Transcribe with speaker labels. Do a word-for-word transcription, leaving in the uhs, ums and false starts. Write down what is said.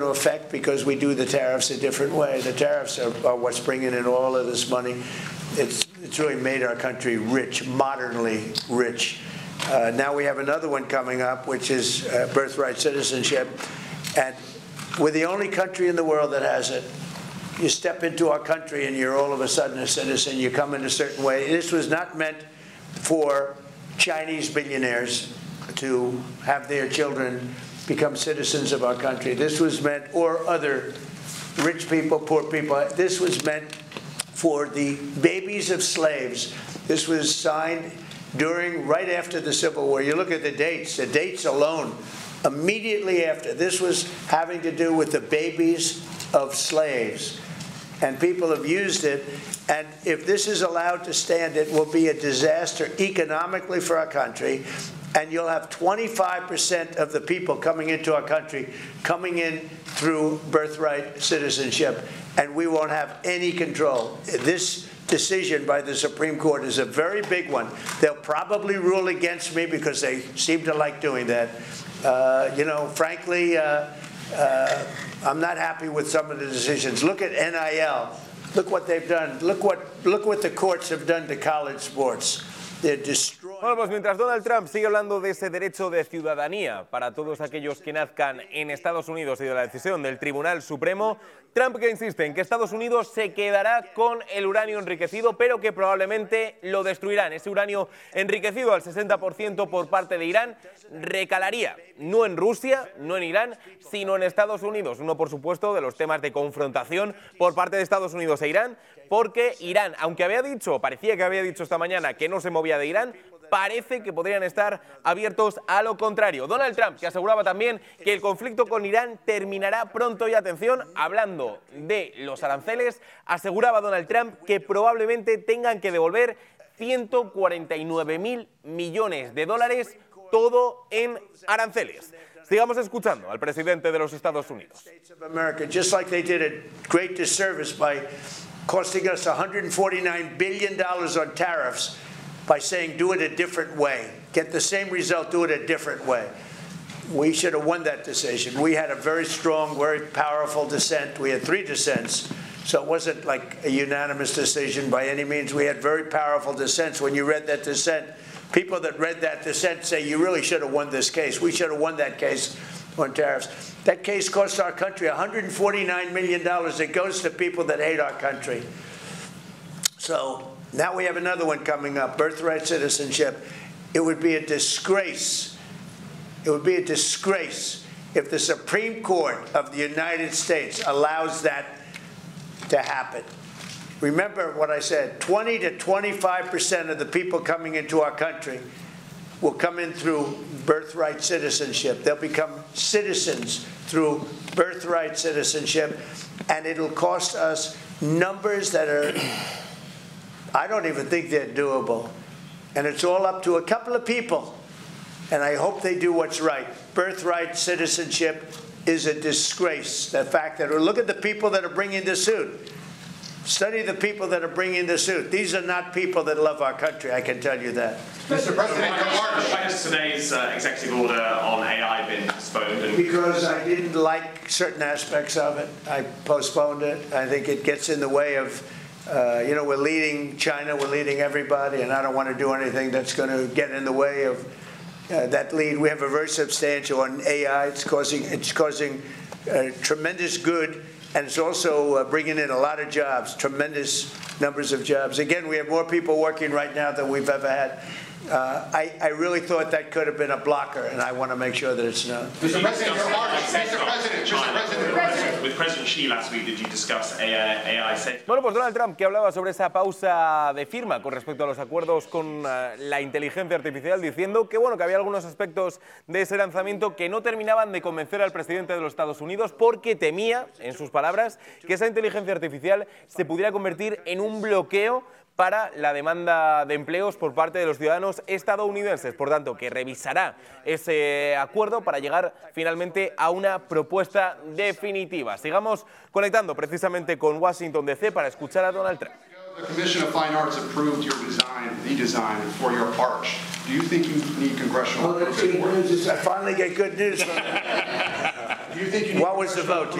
Speaker 1: no effect because we do the tariffs a different way. The tariffs are, are what's bringing in all of this money. It's, it's really made our country rich, modernly rich. Uh, now we have another one coming up, which is uh, birthright citizenship. And we're the only country in the world that has it. You step into our country and you're all of a sudden a citizen. You come in a certain way. This was not meant for Chinese billionaires to have their children become citizens of our country. This was meant, or other rich people, poor people. This was meant for the babies of slaves. This was signed during, right after the Civil War. You look at the dates, the dates alone, immediately after. This was having to do with the babies of slaves. And people have used it. And if this is allowed to stand, it will be a disaster economically for our country. And you'll have twenty-five percent of the people coming into our country coming in through birthright citizenship. And we won't have any control. This decision by the Supreme Court is a very big one. They'll probably rule against me because they seem to like doing that. Uh, you know, frankly, uh, uh, I'm not happy with some of the decisions. Look at N I L. Look what they've done. Look what, look what the courts have done to college sports. They're destroying.
Speaker 2: Bueno, pues mientras Donald Trump sigue hablando de ese derecho de ciudadanía para todos aquellos que nazcan en Estados Unidos y de la decisión del Tribunal Supremo, Trump que insiste en que Estados Unidos se quedará con el uranio enriquecido, pero que probablemente lo destruirán. Ese uranio enriquecido al sesenta por ciento por parte de Irán recalaría no en Rusia, no en Irán, sino en Estados Unidos. Uno, por supuesto, de los temas de confrontación por parte de Estados Unidos e Irán, porque Irán, aunque había dicho, parecía que había dicho esta mañana que no se movía de Irán, parece que podrían estar abiertos a lo contrario. Donald Trump, que aseguraba también que el conflicto con Irán terminará pronto, y atención, hablando de los aranceles, aseguraba Donald Trump que probablemente tengan que devolver ciento cuarenta y nueve mil millones de dólares, todo en aranceles. Sigamos escuchando al presidente de los Estados Unidos.
Speaker 1: Costing us one hundred forty-nine billion dollars on tariffs by saying do it a different way. Get the same result, do it a different way. We should have won that decision. We had a very strong, very powerful dissent. We had three dissents, so it wasn't like a unanimous decision by any means. We had very powerful dissents. When you read that dissent, people that read that dissent say you really should have won this case. We should have won that case on tariffs. That case cost our country one hundred forty-nine million dollars. It goes to people that hate our country. So now we have another one coming up, birthright citizenship. It would be a disgrace. It would be a disgrace if the Supreme Court of the United States allows that to happen. Remember what I said, twenty to twenty-five percent of the people coming into our country will come in through birthright citizenship. They'll become citizens through birthright citizenship, and it'll cost us numbers that are, I don't even think they're doable. And it's all up to a couple of people, and I hope they do what's right. Birthright citizenship is a disgrace. The fact that, look at the people that are bringing the suit. Study the people that are bringing the suit. These are not people that love our country, I can tell you that.
Speaker 3: Mister President, why has today's uh, executive order on A I been postponed? And
Speaker 1: because I didn't like certain aspects of it. I postponed it. I think it gets in the way of, uh, you know, we're leading China, we're leading everybody, and I don't want to do anything that's going to get in the way of uh, that lead. We have a very substantial on A I. It's causing, it's causing uh, tremendous good. And it's also uh, bringing in a lot of jobs, tremendous numbers of jobs. Again, we have more people working right now than we've ever had. Uh, I, I really thought that could have been a blocker, and I want to make sure that it's not.
Speaker 3: Mister President, Mister President, Mister President, with President Xi last week, did you discuss A I, A I safety?
Speaker 2: Bueno, pues Donald Trump, que hablaba sobre esa pausa de firma con respecto a los acuerdos con uh, la inteligencia artificial, diciendo que, bueno, que había algunos aspectos de ese lanzamiento que no terminaban de convencer al presidente de los Estados Unidos, porque temía, en sus palabras, que esa inteligencia artificial se pudiera convertir en un bloqueo para la demanda de empleos por parte de los ciudadanos estadounidenses. Por tanto, que revisará ese acuerdo para llegar finalmente a una propuesta definitiva. Sigamos conectando precisamente con Washington D C para escuchar a Donald Trump.
Speaker 4: The Commission of Fine Arts approved your design, the design for your arch. Do you think you need congressional
Speaker 1: approval? Well, I finally get good news from that.
Speaker 4: Do you think you need
Speaker 1: What was the vote?